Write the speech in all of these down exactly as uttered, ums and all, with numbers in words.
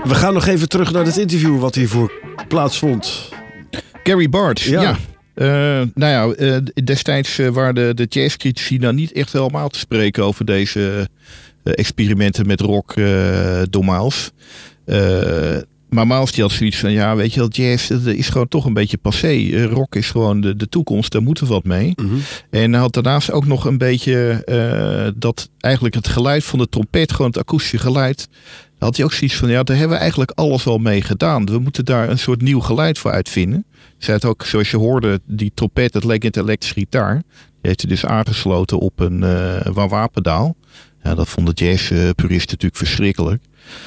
We gaan nog even terug naar het interview wat hiervoor plaatsvond. Gary Bartz, ja. ja. Uh, nou ja, uh, destijds uh, waren de, de jazzcritici nou niet echt helemaal te spreken over deze uh, experimenten met rock uh, door Miles. Uh, maar Miles die had zoiets van, ja, weet je wel, jazz dat is gewoon toch een beetje passé. Uh, rock is gewoon de, de toekomst, daar moeten we wat mee. Mm-hmm. En hij had daarnaast ook nog een beetje uh, dat eigenlijk het geluid van de trompet, gewoon het akoestische geluid, had hij ook zoiets van, ja, daar hebben we eigenlijk alles al mee gedaan. We moeten daar een soort nieuw geluid voor uitvinden. Zij had ook, zoals je hoorde, die trompet, dat leek een elektrische gitaar. Die heeft hij dus aangesloten op een uh, wah-wah-pedaal. Ja, dat vonden jazzpuristen natuurlijk verschrikkelijk.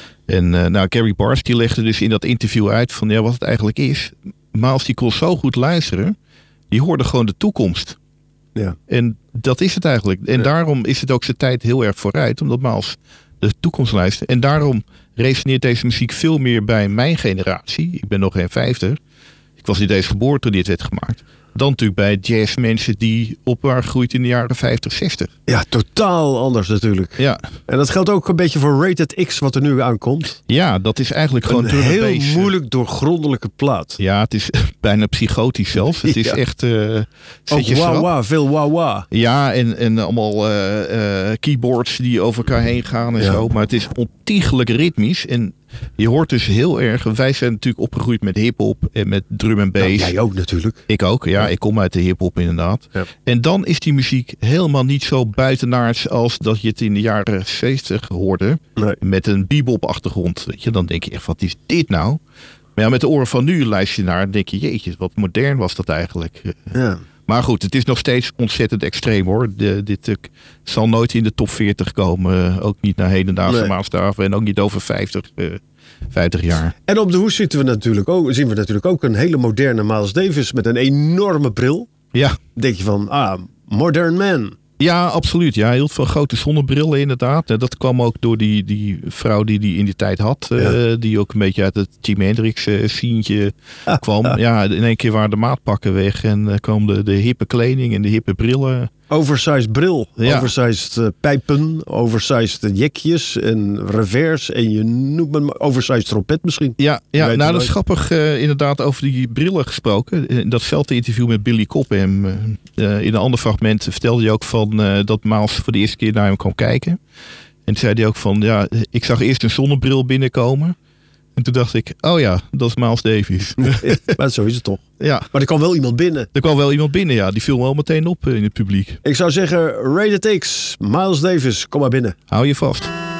En uh, nou, Gary Bartz die legde dus in dat interview uit van, ja, wat het eigenlijk is. Miles die kon zo goed luisteren, die hoorde gewoon de toekomst. Ja. En dat is het eigenlijk. En ja. daarom is het ook zijn tijd heel erg vooruit, omdat Miles de toekomst luistert. En daarom resoneert deze muziek veel meer bij mijn generatie. Ik ben nog geen vijftig. Ik was niet eens geboren toen dit werd gemaakt. Dan natuurlijk bij jazzmensen die op waren gegroeid in de jaren vijftig, zestig. Ja, totaal anders natuurlijk. Ja. En dat geldt ook een beetje voor Rated X wat er nu aankomt. Ja, dat is eigenlijk gewoon een heel base. moeilijk doorgrondelijke plaat. Ja, het is bijna psychotisch zelfs. Het is ja. echt... Uh, ook wah-wah, veel wah-wah. Ja, en, en allemaal uh, uh, keyboards die over elkaar heen gaan en ja. zo. Maar het is ontiegelijk ritmisch. En je hoort dus heel erg... Wij zijn natuurlijk opgegroeid met hiphop en met drum en bass. Nou, jij ook natuurlijk. Ik ook, ja. ja. Ik kom uit de hiphop inderdaad. Ja. En dan is die muziek helemaal niet zo buitenaards als dat je het in de jaren zeventig hoorde. Nee. Met een bebop achtergrond. Weet je, dan denk je echt, wat is dit nou? Maar ja, met de oren van nu luister je naar en denk je, jeetje, wat modern was dat eigenlijk. Ja. Maar goed, het is nog steeds ontzettend extreem hoor. De, dit uh, zal nooit in de top veertig komen. Ook niet naar hedendaagse nee. maatstaven. En ook niet over vijftig, uh, vijftig jaar. En op de hoes zien we natuurlijk ook, zien we natuurlijk ook een hele moderne Miles Davis met een enorme bril. Ja. Dan denk je van, ah, modern man. Ja, absoluut. Ja, hij hield van grote zonnebrillen inderdaad. Dat kwam ook door die, die vrouw die die in die tijd had. Ja. Uh, die ook een beetje uit het Jimi Hendrix uh, scientje ah, kwam. Ah. Ja, in één keer waren de maatpakken weg. En uh, kwam de, de hippe kleding en de hippe brillen. Oversized bril, ja. oversized uh, pijpen, oversized jekjes en revers en je noemt me oversized trompet misschien. Ja, ja nou dat is grappig uh, inderdaad over die brillen gesproken. In datzelfde interview met Billy Cobham, uh, uh, in een ander fragment vertelde hij ook van uh, dat Miles voor de eerste keer naar hem kwam kijken. En toen zei hij ook van, ja, ik zag eerst een zonnebril binnenkomen. En toen dacht ik, oh ja, dat is Miles Davis. Maar zo is het toch. Ja. Maar er kwam wel iemand binnen. Er kwam wel iemand binnen, ja. Die viel wel meteen op in het publiek. Ik zou zeggen, Rated X, Miles Davis, kom maar binnen. Hou je vast.